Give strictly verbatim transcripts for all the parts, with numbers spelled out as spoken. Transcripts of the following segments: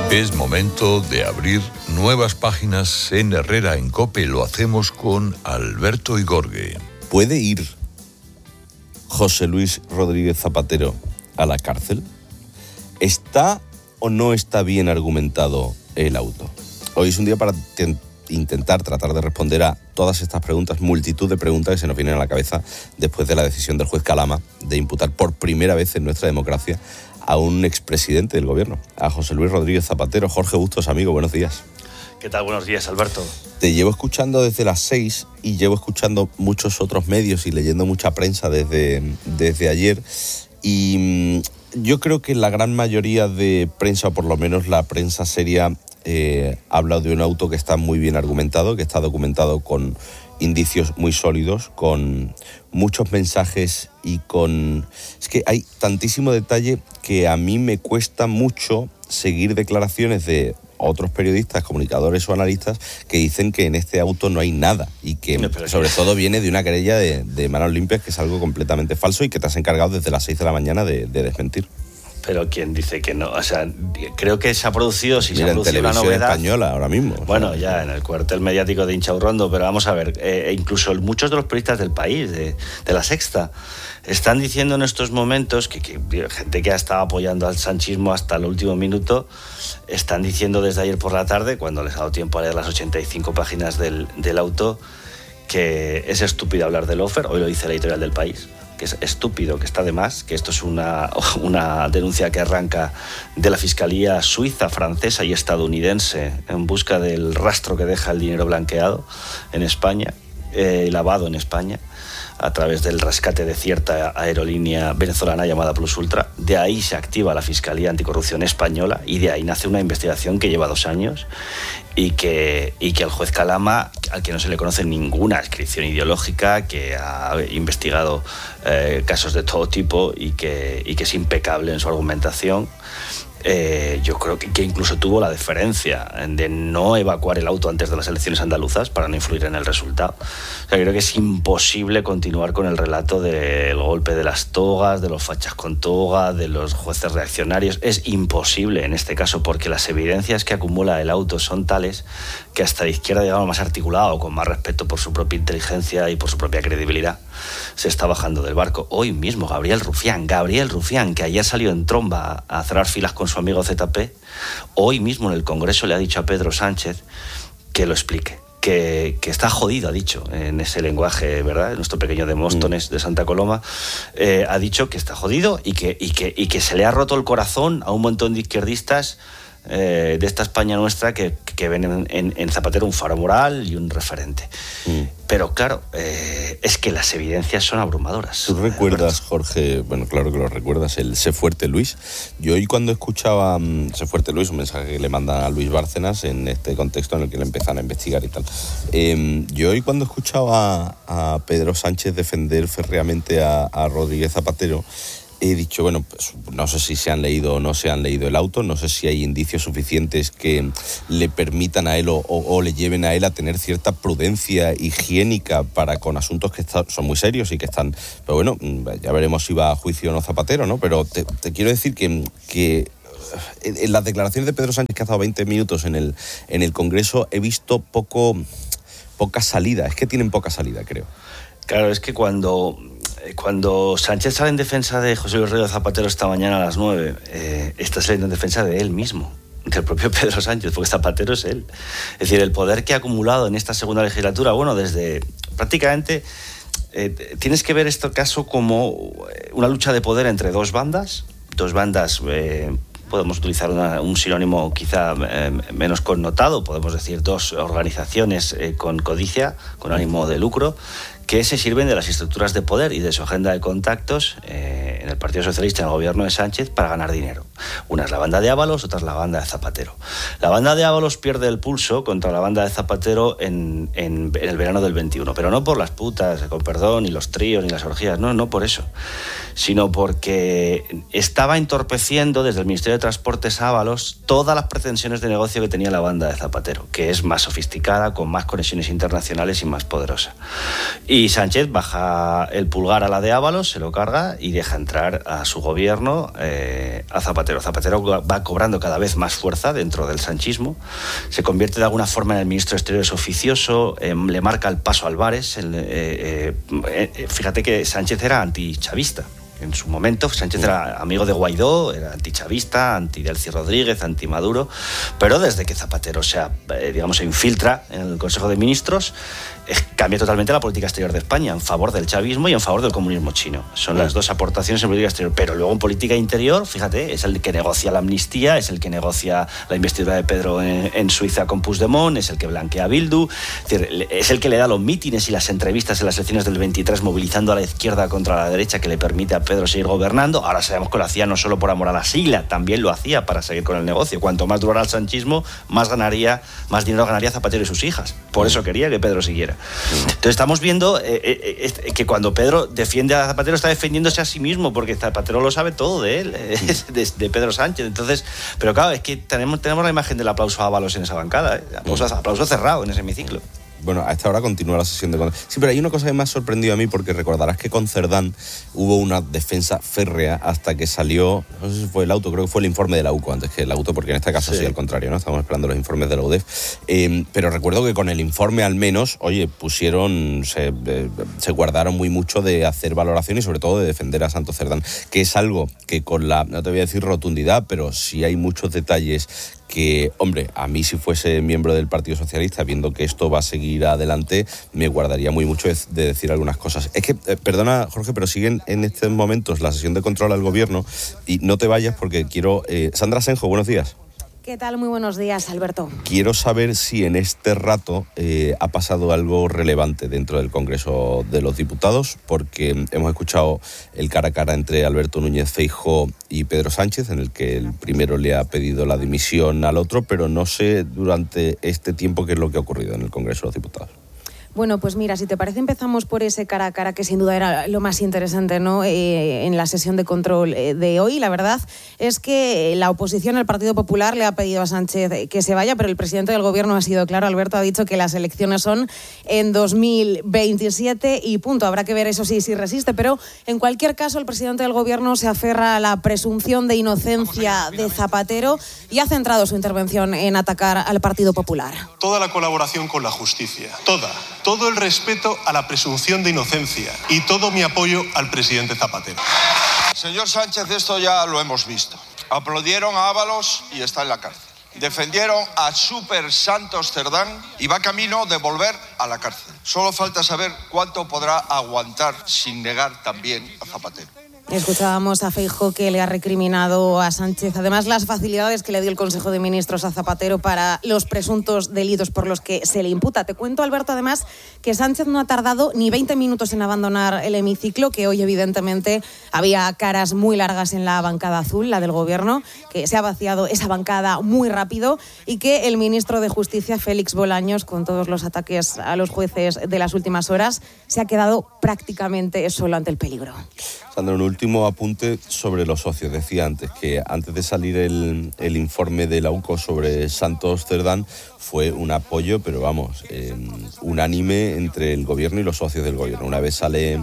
Es momento de abrir nuevas páginas en Herrera en COPE. Lo hacemos con Alberto Igorgue. ¿Puede ir José Luis Rodríguez Zapatero a la cárcel? ¿Está o no está bien argumentado el auto? Hoy es un día para t- intentar tratar de responder a todas estas preguntas, multitud de preguntas que se nos vienen a la cabeza después de la decisión del juez Calama de imputar por primera vez en nuestra democracia a un expresidente del gobierno, a José Luis Rodríguez Zapatero. Jorge Bustos, amigo, buenos días. ¿Qué tal? Buenos días, Alberto. Te llevo escuchando desde las seis y llevo escuchando muchos otros medios y leyendo mucha prensa desde, desde ayer. Y yo creo que la gran mayoría de prensa, o por lo menos la prensa seria, eh, habla de un auto que está muy bien argumentado, que está documentado con indicios muy sólidos, con muchos mensajes y con... Es que hay tantísimo detalle que a mí me cuesta mucho seguir declaraciones de otros periodistas, comunicadores o analistas que dicen que en este auto no hay nada y que no, sobre todo viene de una querella de, de manos limpias, que es algo completamente falso y que te has encargado desde las seis de la mañana de, de desmentir. Pero ¿quién dice que no? O sea, creo que se ha producido, si Mira, se ha producido en una televisión novedad española ahora mismo. Bueno, o sea, ya en el cuartel mediático de Inchaurrondo, pero vamos a ver, eh, incluso muchos de los periodistas del país, de, de La Sexta, están diciendo en estos momentos que, que gente que ha estado apoyando al sanchismo hasta el último minuto, están diciendo desde ayer por la tarde, cuando les ha dado tiempo a leer las ochenta y cinco páginas del, del auto, que es estúpido hablar del Lofer. Hoy lo dice la editorial del País, que es estúpido, que está de más, que esto es una, una denuncia que arranca de la Fiscalía suiza, francesa y estadounidense en busca del rastro que deja el dinero blanqueado en España, eh, lavado en España, a través del rescate de cierta aerolínea venezolana llamada Plus Ultra. De ahí se activa la Fiscalía Anticorrupción Española y de ahí nace una investigación que lleva dos años y que, y que el juez Calama, al que no se le conoce ninguna adscripción ideológica, que ha investigado eh, casos de todo tipo y que, y que es impecable en su argumentación, Eh, yo creo que, que incluso tuvo la deferencia de no evacuar el auto antes de las elecciones andaluzas para no influir en el resultado. O sea, creo que es imposible continuar con el relato del golpe de las togas, de los fachas con toga, de los jueces reaccionarios. Es imposible en este caso, porque las evidencias que acumula el auto son tales que hasta la izquierda, digamos, más articulada o con más respeto por su propia inteligencia y por su propia credibilidad, se está bajando del barco. Hoy mismo Gabriel Rufián, Gabriel Rufián, que ayer salió en tromba a cerrar filas con su amigo Z P, hoy mismo en el Congreso le ha dicho a Pedro Sánchez que lo explique, que, que está jodido, ha dicho, en ese lenguaje, ¿verdad?, nuestro pequeño Demóstenes de Santa Coloma, eh, ha dicho que está jodido y que, y, que, y que se le ha roto el corazón a un montón de izquierdistas eh, de esta España nuestra que, que ven en, en, en Zapatero un faro moral y un referente. Mm. Pero claro, eh, es que las evidencias son abrumadoras. ¿Tú recuerdas, Jorge, bueno, claro que lo recuerdas, el Sé Fuerte Luis? Yo hoy cuando escuchaba um, Sé Fuerte Luis, un mensaje que le mandan a Luis Bárcenas en este contexto en el que le empiezan a investigar y tal, eh, yo hoy cuando escuchaba a, a Pedro Sánchez defender férreamente a, a Rodríguez Zapatero, he dicho, bueno, pues no sé si se han leído o no se han leído el auto, no sé si hay indicios suficientes que le permitan a él o, o, o le lleven a él a tener cierta prudencia higiénica para con asuntos que está, son muy serios y que están... Pero bueno, ya veremos si va a juicio o no Zapatero, ¿no? Pero te, te quiero decir que... que en las declaraciones de Pedro Sánchez, que ha estado veinte minutos en el, en el Congreso, he visto poco, poca salida. Es que tienen poca salida, creo. Claro, es que cuando... Cuando Sánchez sale en defensa de José Luis Rodríguez Zapatero esta mañana a las nueve, eh, está saliendo en defensa de él mismo, del propio Pedro Sánchez, porque Zapatero es él. Es decir, el poder que ha acumulado en esta segunda legislatura, bueno, desde prácticamente... Eh, tienes que ver este caso como una lucha de poder entre dos bandas, dos bandas... Eh, podemos utilizar una, un sinónimo quizá eh, menos connotado, podemos decir dos organizaciones eh, con codicia, con ánimo de lucro, que se sirven de las estructuras de poder y de su agenda de contactos eh, en el Partido Socialista y en el gobierno de Sánchez para ganar dinero. Una es la banda de Ábalos, otra es la banda de Zapatero. La banda de Ábalos pierde el pulso contra la banda de Zapatero en, en, en el verano del veintiuno, pero no por las putas, con perdón, ni los tríos, ni las orgías, no, no por eso, sino porque estaba entorpeciendo desde el Ministerio de Transportes a Ábalos todas las pretensiones de negocio que tenía la banda de Zapatero, que es más sofisticada, con más conexiones internacionales y más poderosa. Y Y Sánchez baja el pulgar a la de Ábalos, se lo carga y deja entrar a su gobierno eh, a Zapatero. Zapatero va cobrando cada vez más fuerza dentro del sanchismo, se convierte de alguna forma en el ministro de Exteriores oficioso, eh, le marca el paso a Álvarez. El, eh, eh, fíjate que Sánchez era antichavista. En su momento, Sánchez era amigo de Guaidó, era antichavista, anti-Delcy Rodríguez, anti-Maduro, pero desde que Zapatero se, eh, digamos, se infiltra en el Consejo de Ministros, eh, cambia totalmente la política exterior de España en favor del chavismo y en favor del comunismo chino. Son las dos aportaciones en política exterior. Pero luego en política interior, fíjate, es el que negocia la amnistía, es el que negocia la investidura de Pedro en, en Suiza con Puigdemont, es el que blanquea a Bildu, es decir, es el que le da los mítines y las entrevistas en las elecciones del veintitrés, movilizando a la izquierda contra la derecha, que le permite a Pedro seguir gobernando. Ahora sabemos que lo hacía no solo por amor a la sigla, también lo hacía para seguir con el negocio. Cuanto más durara el sanchismo, más ganaría, más dinero ganaría Zapatero y sus hijas. Por eso quería que Pedro siguiera. Entonces estamos viendo eh, eh, eh, que cuando Pedro defiende a Zapatero está defendiéndose a sí mismo, porque Zapatero lo sabe todo de él, eh, de, de Pedro Sánchez. Entonces, pero claro, es que tenemos, tenemos la imagen del aplauso a Ábalos en esa bancada, eh. aplauso, aplauso cerrado en ese hemiciclo. Bueno, a esta hora continúa la sesión de control. Sí, pero hay una cosa que me ha sorprendido a mí, porque recordarás que con Cerdán hubo una defensa férrea hasta que salió, no sé si fue el auto, creo que fue el informe de la U C O antes que el auto, porque en este caso sí, sí al contrario, ¿no? Estamos esperando los informes de la U D E F. Eh, pero recuerdo que con el informe al menos, oye, pusieron, se, eh, se guardaron muy mucho de hacer valoración y sobre todo de defender a Santos Cerdán, que es algo que con la, no te voy a decir rotundidad, pero sí hay muchos detalles que, hombre, a mí si fuese miembro del Partido Socialista, viendo que esto va a seguir adelante, me guardaría muy mucho de, de decir algunas cosas. Es que, eh, perdona, Jorge, pero siguen en estos momentos la sesión de control al gobierno y no te vayas porque quiero... Eh, Sandra Senjo, buenos días. ¿Qué tal? Muy buenos días, Alberto. Quiero saber si en este rato eh, ha pasado algo relevante dentro del Congreso de los Diputados, porque hemos escuchado el cara a cara entre Alberto Núñez Feijóo y Pedro Sánchez, en el que el primero le ha pedido la dimisión al otro, pero no sé durante este tiempo qué es lo que ha ocurrido en el Congreso de los Diputados. Bueno, pues mira, si te parece empezamos por ese cara a cara que sin duda era lo más interesante, ¿no? Eh, en la sesión de control eh, de hoy. La verdad es que la oposición, el Partido Popular, le ha pedido a Sánchez que se vaya, pero el presidente del gobierno ha sido claro. Alberto ha dicho que las elecciones son en dos mil veintisiete y punto. Habrá que ver eso sí, si resiste, pero en cualquier caso el presidente del gobierno se aferra a la presunción de inocencia de Zapatero y ha centrado su intervención en atacar al Partido Popular. Toda la colaboración con la justicia, toda. Todo el respeto a la presunción de inocencia y todo mi apoyo al presidente Zapatero. Señor Sánchez, esto ya lo hemos visto. Aplaudieron a Ábalos y está en la cárcel. Defendieron a Super Santos Cerdán y va camino de volver a la cárcel. Solo falta saber cuánto podrá aguantar sin negar también a Zapatero. Escuchábamos a Feijóo que le ha recriminado a Sánchez, además, las facilidades que le dio el Consejo de Ministros a Zapatero para los presuntos delitos por los que se le imputa. Te cuento, Alberto, además, que Sánchez no ha tardado ni veinte minutos en abandonar el hemiciclo, que hoy, evidentemente, había caras muy largas en la bancada azul, la del Gobierno, que se ha vaciado esa bancada muy rápido y que el ministro de Justicia, Félix Bolaños, con todos los ataques a los jueces de las últimas horas, se ha quedado prácticamente solo ante el peligro. Sandra, un último apunte sobre los socios. Decía antes que antes de salir el, el informe de la U C O sobre Santos Cerdán fue un apoyo, pero vamos, eh, unánime entre el gobierno y los socios del gobierno. Una vez sale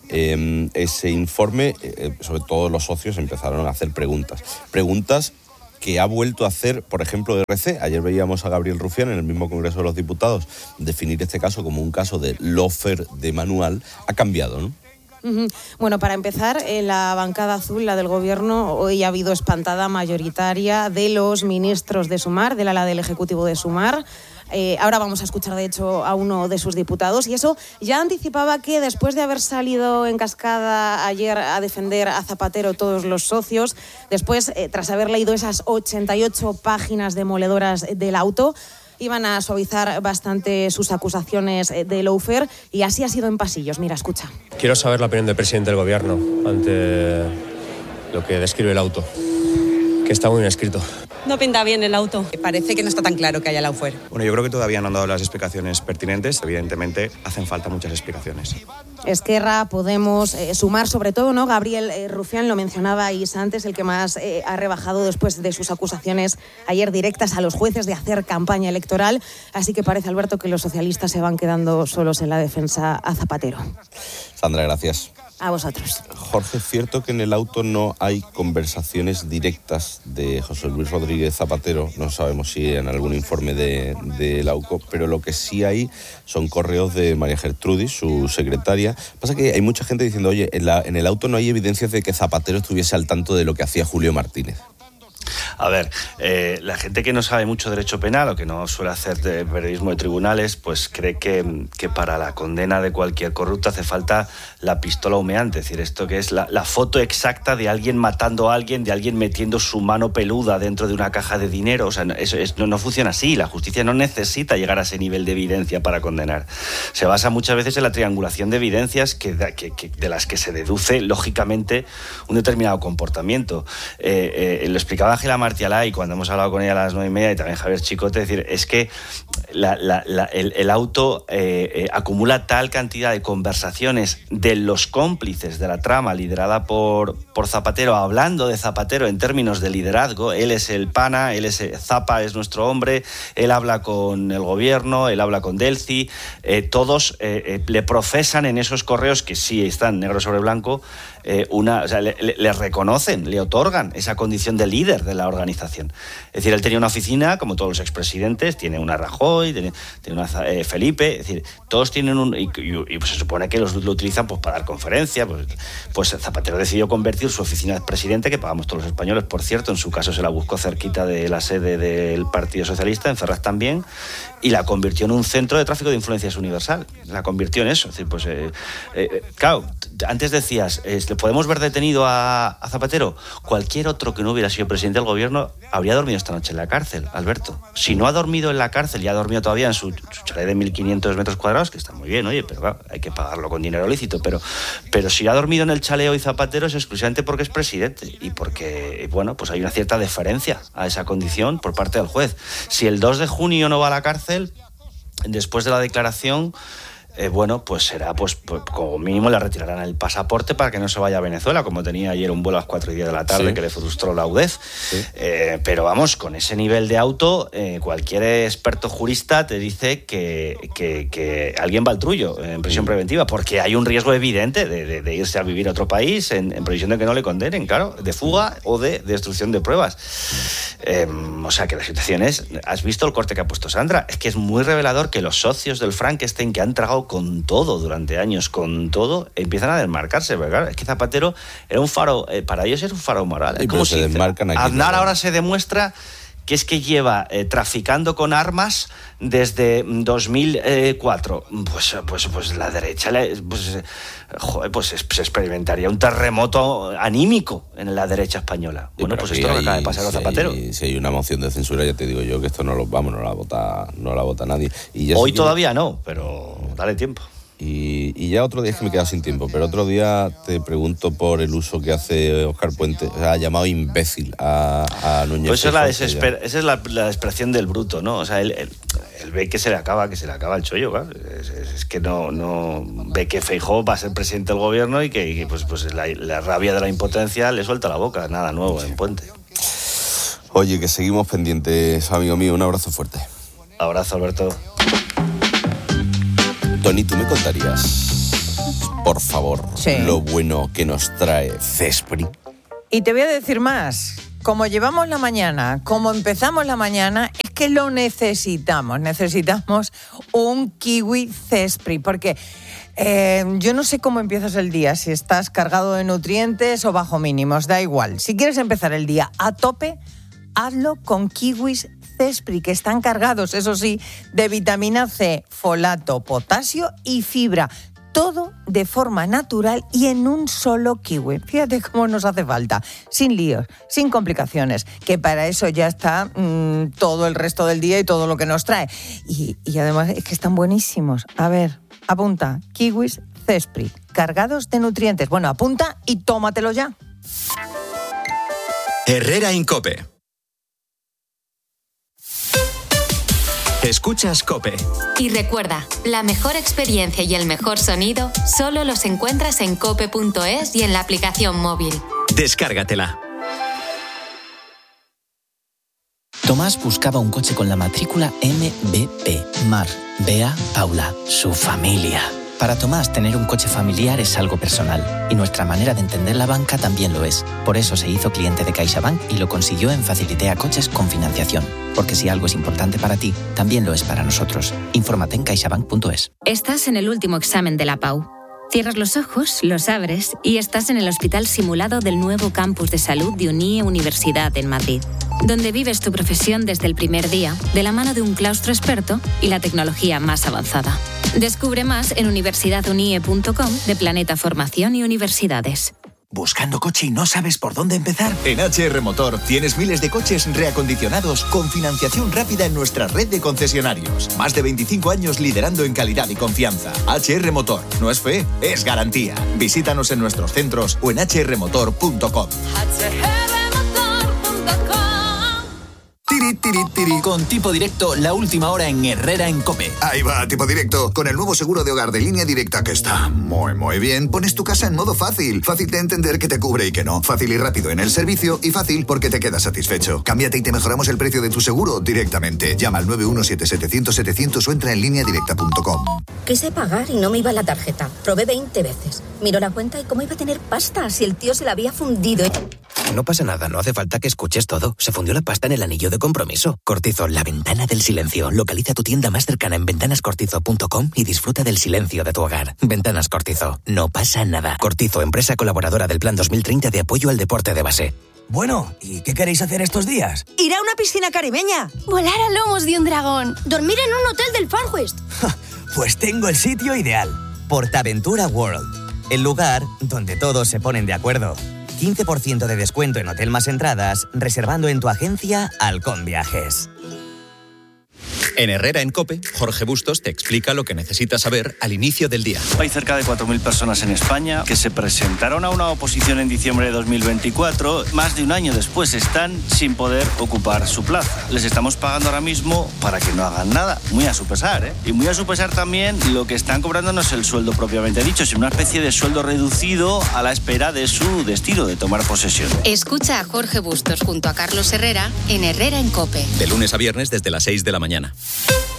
eh, ese informe, eh, sobre todo los socios empezaron a hacer preguntas. Preguntas que ha vuelto a hacer, por ejemplo, R C. Ayer veíamos a Gabriel Rufián en el mismo Congreso de los Diputados definir este caso como un caso de lofer de manual. Ha cambiado, ¿no? Bueno, para empezar, en la bancada azul, la del Gobierno, hoy ha habido espantada mayoritaria de los ministros de Sumar, del ala del Ejecutivo de Sumar. Eh, ahora vamos a escuchar, de hecho, a uno de sus diputados. Y eso ya anticipaba que después de haber salido en cascada ayer a defender a Zapatero todos los socios, después, eh, tras haber leído esas ochenta y ocho páginas demoledoras del auto, iban a suavizar bastante sus acusaciones de lawfare, y así ha sido en pasillos. Mira, escucha. Quiero saber la opinión del presidente del gobierno ante lo que describe el auto, que está muy bien escrito. No pinta bien el auto. Parece que no está tan claro que haya Laufer. Bueno, yo creo que todavía no han dado las explicaciones pertinentes. Evidentemente, hacen falta muchas explicaciones. Esquerra, Podemos, eh, Sumar, sobre todo, ¿no? Gabriel eh, Rufián, lo mencionaba Isa antes, el que más eh, ha rebajado después de sus acusaciones ayer directas a los jueces de hacer campaña electoral. Así que parece, Alberto, que los socialistas se van quedando solos en la defensa a Zapatero. Sandra, gracias. A vosotros. Jorge, es cierto que en el auto no hay conversaciones directas de José Luis Rodríguez Zapatero, no sabemos si en algún informe de, de la U C O, pero lo que sí hay son correos de María Gertrudis, su secretaria. Pasa que hay mucha gente diciendo, oye, en, la, en el auto no hay evidencias de que Zapatero estuviese al tanto de lo que hacía Julio Martínez. A ver, eh, la gente que no sabe mucho derecho penal o que no suele hacer de periodismo de tribunales, pues cree que, que para la condena de cualquier corrupto hace falta la pistola humeante. Es decir, esto que es la, la foto exacta de alguien matando a alguien, de alguien metiendo su mano peluda dentro de una caja de dinero. O sea, eso es, no, no funciona así. La justicia no necesita llegar a ese nivel de evidencia para condenar. Se basa muchas veces en la triangulación de evidencias que, que, que, de las que se deduce, lógicamente, un determinado comportamiento. Eh, eh, lo explicaba Ángela Martialay cuando hemos hablado con ella a las nueve y media y también Javier Chicote, es decir, es que la, la, la, el, el auto eh, eh, acumula tal cantidad de conversaciones de los cómplices de la trama liderada por, por Zapatero, hablando de Zapatero en términos de liderazgo. Él es el pana, él es el, Zapa es nuestro hombre, él habla con el gobierno, él habla con Delcy, eh, todos eh, eh, le profesan en esos correos que sí están negro sobre blanco, eh, una, o sea, le, le, le reconocen, le otorgan esa condición de líder de la organización. Es decir, él tenía una oficina, como todos los expresidentes, tiene una Rajoy, tiene, tiene una eh, Felipe, es decir, todos tienen un... Y, y, y pues se supone que los, lo utilizan pues para dar conferencias. Pues, pues Zapatero decidió convertir su oficina de presidente, que pagamos todos los españoles, por cierto, en su caso se la buscó cerquita de la sede del Partido Socialista, en Ferraz también, y la convirtió en un centro de tráfico de influencias universal. La convirtió en eso. Es decir, pues, eh, eh, claro, antes decías, eh, ¿podemos ver detenido a, a Zapatero? Cualquier otro que no hubiera sido presidente del gobierno habría dormido esta noche en la cárcel, Alberto. Si no ha dormido en la cárcel y ha dormido todavía en su, su chalet de mil quinientos metros cuadrados, que está muy bien, oye, pero claro, hay que pagarlo con dinero lícito, pero, pero si ha dormido en el chalet hoy Zapatero es exclusivamente porque es presidente y porque, bueno, pues hay una cierta deferencia a esa condición por parte del juez. Si el dos de junio no va a la cárcel, después de la declaración, Eh, bueno, pues será, pues, pues como mínimo le retirarán el pasaporte para que no se vaya a Venezuela, como tenía ayer un vuelo a las cuatro y diez de la tarde, sí, que le frustró la U D E F. Sí. Eh, pero vamos, con ese nivel de auto, eh, cualquier experto jurista te dice que, que, que alguien va al trullo en prisión sí. preventiva, porque hay un riesgo evidente de, de, de irse a vivir a otro país en, en previsión de que no le condenen, claro, de fuga o de, de destrucción de pruebas. Eh, o sea que la situación es, ¿has visto el corte que ha puesto Sandra? Es que es muy revelador que los socios del Frankenstein, que han tragado con todo durante años, con todo, empiezan a desmarcarse, porque claro, es que Zapatero era un faro, eh, para ellos era un faro moral. Es como si Aznar ahora se demuestra que es que lleva eh, traficando con armas desde dos mil cuatro. Pues, pues, pues la derecha, pues, joder, pues se experimentaría un terremoto anímico en la derecha española. Sí, bueno, pues esto es lo que acaba de pasar a si Zapatero. Hay, si hay una moción de censura, ya te digo yo que esto no lo vamos, no la vota, no la vota nadie. Y ya Hoy todavía que... no, pero dale tiempo. Y, y ya otro día es que me he quedado sin tiempo, pero otro día te pregunto por el uso que hace Óscar Puente, o sea, ha llamado imbécil a, a Núñez. Pues esa es, la, desesper- esa es la, la expresión del bruto, ¿no? O sea, él, él, él ve que se le acaba, que se le acaba el chollo, claro. Es, es, es que no, no ve que Feijóo va a ser presidente del gobierno y que, y que pues, pues la, la rabia de la impotencia le suelta la boca, nada nuevo en Puente. Oye, que seguimos pendientes, amigo mío, un abrazo fuerte. Abrazo, Alberto. Toni, ¿tú me contarías, por favor, sí. lo bueno que nos trae Cespri? Y te voy a decir más. Como llevamos la mañana, como empezamos la mañana, es que lo necesitamos. Necesitamos un kiwi Cespri, porque eh, yo no sé cómo empiezas el día, si estás cargado de nutrientes o bajo mínimos, da igual. Si quieres empezar el día a tope, hazlo con kiwis Cespri, que están cargados, eso sí, de vitamina C, folato, potasio y fibra. Todo de forma natural y en un solo kiwi. Fíjate cómo nos hace falta. Sin líos, sin complicaciones, que para eso ya está mmm, todo el resto del día y todo lo que nos trae. Y, y además es que están buenísimos. A ver, apunta, kiwis Cespri, cargados de nutrientes. Bueno, apunta y tómatelo ya. Herrera en COPE. Escuchas COPE. Y recuerda, la mejor experiencia y el mejor sonido solo los encuentras en cope punto es y en la aplicación móvil. Descárgatela. Tomás buscaba un coche con la matrícula M B P. Mar, Bea, Paula, su familia. Para Tomás, tener un coche familiar es algo personal, y nuestra manera de entender la banca también lo es. Por eso se hizo cliente de CaixaBank y lo consiguió en Facilitea Coches con financiación. Porque si algo es importante para ti, también lo es para nosotros. Infórmate en caixabank punto es. Estás en el último examen de la P A U. Cierras los ojos, los abres y estás en el hospital simulado del nuevo campus de salud de Unie Universidad en Madrid, donde vives tu profesión desde el primer día, de la mano de un claustro experto y la tecnología más avanzada. Descubre más en universidad unie punto com de Planeta Formación y Universidades. ¿Buscando coche y no sabes por dónde empezar? En H R Motor tienes miles de coches reacondicionados con financiación rápida en nuestra red de concesionarios. Más de veinticinco años liderando en calidad y confianza. H R Motor. No es fe, es garantía. Visítanos en nuestros centros o en h r motor punto com. Tiri, tiri, tiri. Con Tipo Directo, la última hora en Herrera en COPE. Ahí va, Tipo Directo. Con el nuevo seguro de hogar de Línea Directa que está muy, muy bien. Pones tu casa en modo fácil. Fácil de entender que te cubre y que no. Fácil y rápido en el servicio y fácil porque te quedas satisfecho. Cámbiate y te mejoramos el precio de tu seguro directamente. Llama al nueve uno siete setecientos setecientos o entra en línea directa punto com. Quise pagar y no me iba la tarjeta. Probé veinte veces. Miró la cuenta y cómo iba a tener pasta si el tío se la había fundido. No pasa nada, no hace falta que escuches todo. Se fundió la pasta en el anillo de compromiso. Cortizo, la ventana del silencio. Localiza tu tienda más cercana en ventanas cortizo punto com y disfruta del silencio de tu hogar. Ventanas Cortizo, no pasa nada. Cortizo, empresa colaboradora del Plan dos mil treinta de apoyo al deporte de base. Bueno, ¿y qué queréis hacer estos días? Ir a una piscina caribeña. Volar a lomos de un dragón. Dormir en un hotel del Far West. Pues tengo el sitio ideal. Portaventura World. El lugar donde todos se ponen de acuerdo. quince por ciento de descuento en hotel más entradas, reservando en tu agencia Halcón Viajes. En Herrera en COPE, Jorge Bustos te explica lo que necesitas saber al inicio del día. Hay cerca de cuatro mil personas en España que se presentaron a una oposición en diciembre de dos mil veinticuatro. Más de un año después están sin poder ocupar su plaza. Les estamos pagando ahora mismo para que no hagan nada, muy a su pesar, ¿eh? Y muy a su pesar también lo que están cobrando no es el sueldo propiamente dicho, sino una especie de sueldo reducido a la espera de su destino, de tomar posesión. Escucha a Jorge Bustos junto a Carlos Herrera en Herrera en COPE. De lunes a viernes desde las seis de la mañana.